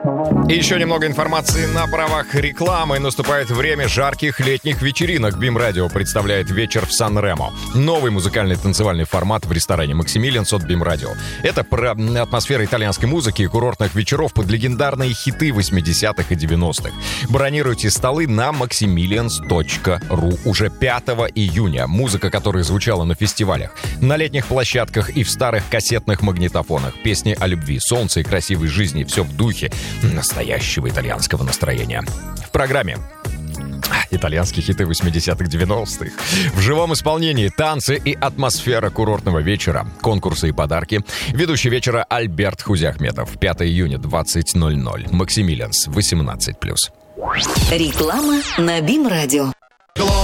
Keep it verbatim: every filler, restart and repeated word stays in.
И еще немного информации на правах рекламы. Наступает время жарких летних вечеринок. Бим Радио представляет вечер в Сан-Ремо. Новый музыкальный танцевальный формат в ресторане «Максимилианс» от Бим Радио. Это про атмосферу итальянской музыки и курортных вечеров под легендарные хиты восьмидесятых и девяностых. Бронируйте столы на максимилианс точка ру уже пятого июня. Музыка, которая звучала на фестивалях, на летних площадках и в старых кассетных магнитофонах. Песни о любви, солнце и красивой жизни. Все в духе настоящего итальянского настроения. В программе итальянские хиты восьмидесятых-девяностых. В живом исполнении танцы и атмосфера курортного вечера. Конкурсы и подарки. Ведущий вечера Альберт Хузиахметов. пятого июня, двадцать ноль ноль. Максимилианс, восемнадцать плюс. Реклама на Бим Радио.